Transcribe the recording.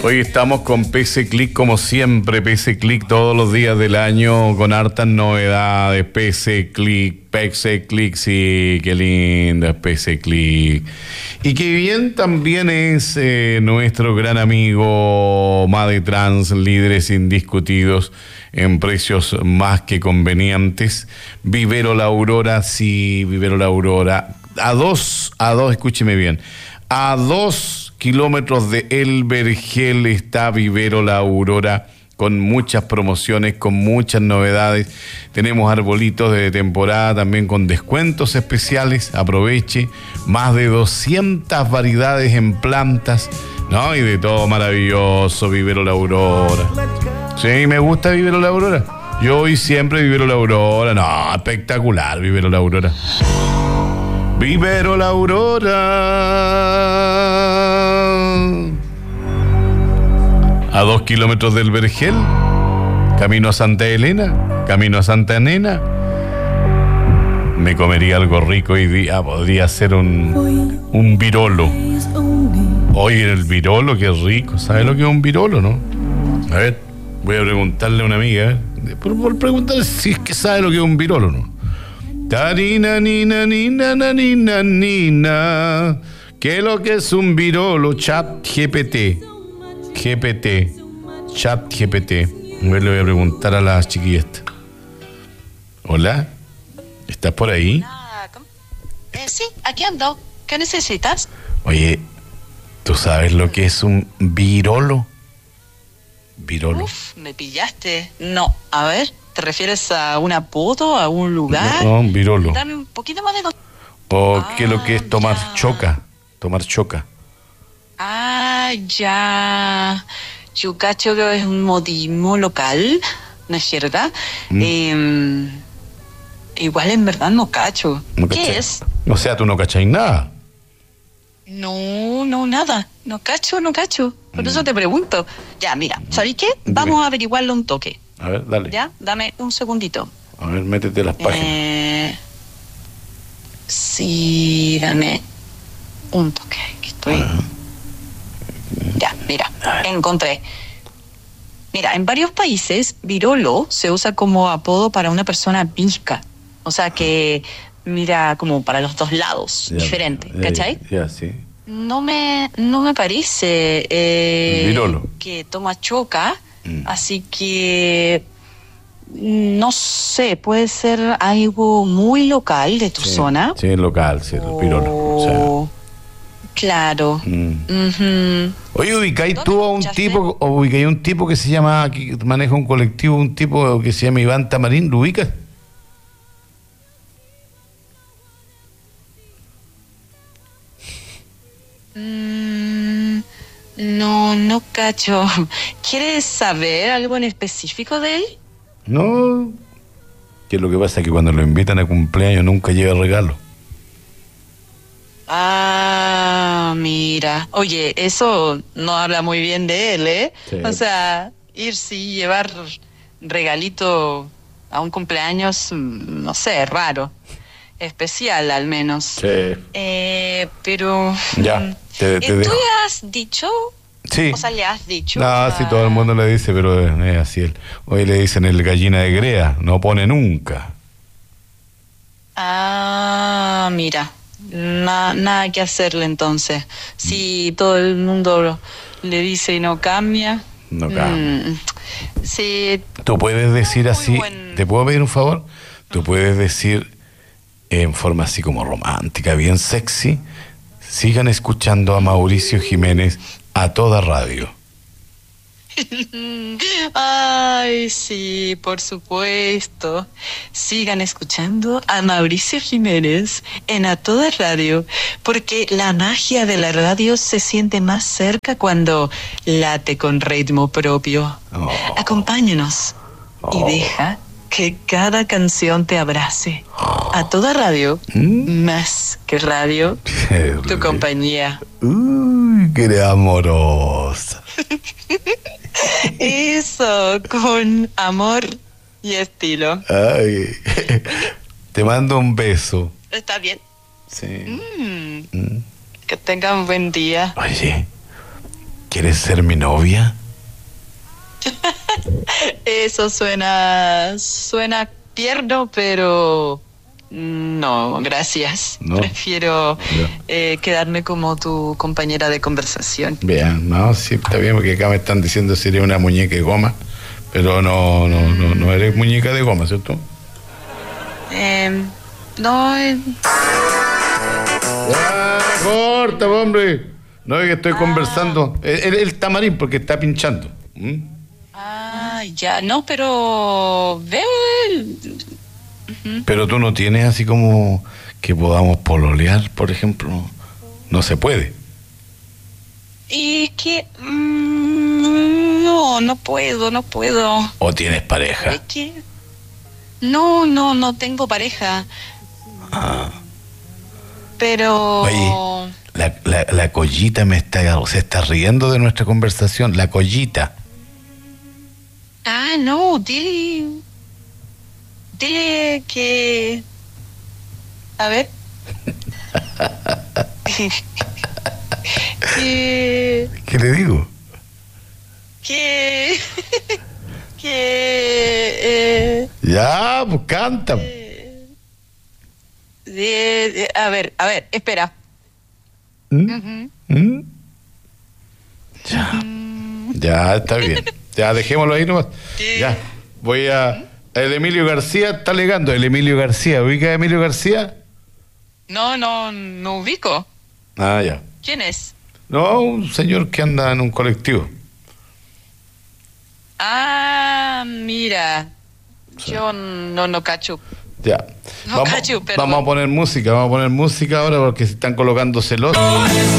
Hoy estamos con PC Click como siempre, PC Click todos los días del año con hartas novedades. PC Click, sí, qué lindo es PC Click. Y qué bien también es nuestro gran amigo Madetrans, líderes indiscutidos en precios más que convenientes. Vivero La Aurora, sí, Vivero La Aurora. A dos, escúcheme bien, a 2 kilómetros de El Vergel está Vivero La Aurora, con muchas promociones, con muchas novedades. Tenemos arbolitos de temporada también con descuentos especiales. Aproveche, más de 200 variedades en plantas, ¿no? Y de todo maravilloso, Vivero La Aurora. Sí, me gusta Vivero La Aurora. Yo voy siempre Vivero La Aurora. No, espectacular Vivero La Aurora. Vivero La Aurora. A 2 kilómetros del Vergel, camino a Santa Elena, camino a Santa Nena. Me comería algo rico hoy día. Podría ser un virolo. Oye, el virolo, qué rico. ¿Sabe lo que es un virolo, no? A ver, voy a preguntarle a una amiga. Por preguntar si es que sabe lo que es un virolo, ¿no? Tarina, nina, nina, nina, nina. ¿Qué es lo que es un virolo? Chat GPT. Chat GPT. A ver, le voy a preguntar a las chiquillas. Hola, ¿estás por ahí? Sí, aquí ando. ¿Qué necesitas? Oye, ¿tú sabes lo que es un virolo? Virolo. Uf, me pillaste. No, a ver, ¿te refieres a un apodo, a un lugar? No, un virolo. Dame un poquito más de... ¿O qué es lo que es tomar choca? Tomar choca. Ah, ya. Yo cacho que es un modismo local, ¿no es cierto? Igual en verdad no cacho. No ¿Qué cachai. es? O sea, tú no cachai nada. No, nada. No cacho. Por eso te pregunto. Ya, mira, ¿sabes qué? Dime. Vamos a averiguarlo un toque. A ver, dale. ¿Ya? Dame un segundito. A ver, métete las páginas. Sí, dame un toque. Aquí estoy. Ya, mira, encontré. Mira, en varios países, virolo se usa como apodo para una persona pisca. O sea que, mira, como para los dos lados, diferente, ¿cachai? Ya, sí. No me parece virolo. Que toma choca, así que no sé, puede ser algo muy local de tu zona. Sí, es local, sí, el virolo. O sea. Claro. Oye, ubicáis tú a un tipo, o ubicáis un tipo que se llama, que maneja un colectivo, un tipo que se llama Iván Tamarín, ¿lo ubicas? No cacho. ¿Quieres saber algo en específico de él? No. Que lo que pasa es que cuando lo invitan a cumpleaños nunca lleva regalo. Ah, mira. Oye, eso no habla muy bien de él, ¿eh? Sí. O sea, irse y llevar regalito a un cumpleaños, no sé, raro. Especial, al menos. Sí. Pero... Ya, te ¿tú dejo. le has dicho? Sí. O sea, le has dicho... No, sí, todo el mundo le dice, pero es así. Hoy le dicen el gallina de Grea, no pone nunca. Ah, mira. Nada que hacerle entonces. Si todo el mundo le dice y no cambia. No cambia. Sí. Tú puedes decir así, buen... ¿te puedo pedir un favor? Tú puedes decir en forma así como romántica, bien sexy: sigan escuchando a Mauricio Jiménez a toda radio. Ay, sí, por supuesto. Sigan escuchando a Mauricio Jiménez en A Toda Radio, porque la magia de la radio se siente más cerca cuando late con ritmo propio. Acompáñanos y deja que cada canción te abrace. A Toda Radio, más que radio, tu compañía. Uy, qué eres amorosa. Eso, con amor y estilo. Ay, te mando un beso. ¿Está bien? Sí. Que tengan un buen día. Oye, ¿Quieres ser mi novia? Eso suena tierno, pero no, gracias. No. Prefiero quedarme como tu compañera de conversación. Bien, no, sí, está bien, porque acá me están diciendo si eres una muñeca de goma, pero no eres muñeca de goma, ¿cierto? No, Ya, corta, hombre. No es que estoy conversando. El tamarín, porque está pinchando. ya, no, pero veo Pero tú no tienes así como que podamos pololear, por ejemplo. No se puede. y que no puedo. ¿O tienes pareja? ¿De qué? No tengo pareja. Pero Oye, la collita se está riendo de nuestra conversación. La collita. no, dile que, a ver, que ¿Qué le digo? que Ya, pues canta. a ver, espera. ¿Mm? ¿Mm? Ya, está bien. Ya, dejémoslo ahí nomás. Ya, voy a... El Emilio García está alegando. El Emilio García, ¿ubica a Emilio García? No ubico. Ah, ya. ¿Quién es? No, un señor que anda en un colectivo. Mira, yo no cacho. Ya. No cacho, perdón. Vamos a poner música ahora porque se están colocando celosos.